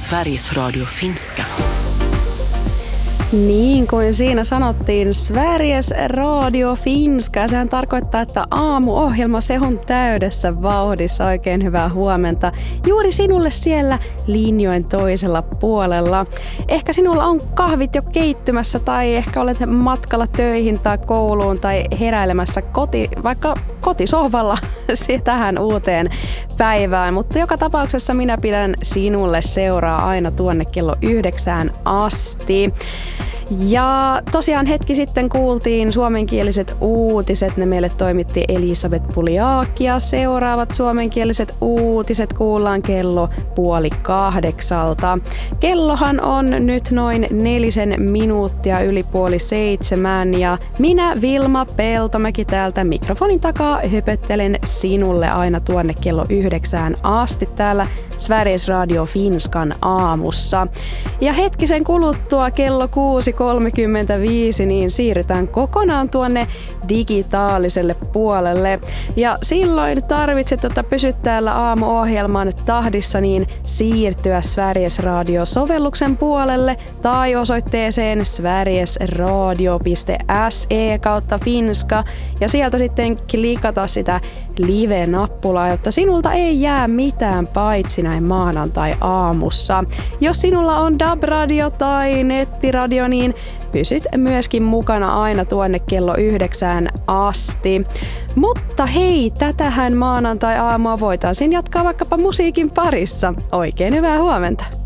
Sveriges Radio Finska. Niin kuin siinä sanottiin, Sveriges Radio Finska. Sehän tarkoittaa, että aamuohjelma se on täydessä vauhdissa. Oikein hyvää huomenta juuri sinulle siellä linjojen toisella puolella. Ehkä sinulla on kahvit jo keittymässä tai ehkä olet matkalla töihin tai kouluun tai heräilemässä vaikka kotisohvalla tähän uuteen päivään. Mutta joka tapauksessa minä pidän sinulle seuraa aina tuonne kello 9 asti. Ja tosiaan hetki sitten kuultiin suomenkieliset uutiset. Ne meille toimitti Elisabeth Puliaaki ja seuraavat suomenkieliset uutiset kuullaan kello 7:30. Kellohan on nyt noin 4 minuuttia yli 6:30 ja minä Vilma Peltomäki täältä mikrofonin takaa höpöttelen sinulle aina tuonne kello 9 asti täällä Sveriges Radio Finskan aamussa. Ja hetkisen kuluttua kello 6:35 niin siirrytään kokonaan tuonne digitaaliselle puolelle. Ja silloin tarvitset, jotta pysyt täällä aamuohjelman tahdissa, niin siirtyä Sveriges Radio-sovelluksen puolelle tai osoitteeseen sverigesradio.se/finska ja sieltä sitten klikata sitä live-nappulaa, jotta sinulta ei jää mitään paitsi näin maanantai-aamussa. Jos sinulla on DAB-radio tai nettiradio, niin pysyt myöskin mukana aina tuonne kello 9 asti. Mutta hei, tätähän maanantai-aamua voitaisiin jatkaa vaikkapa musiikin parissa. Oikein hyvää huomenta!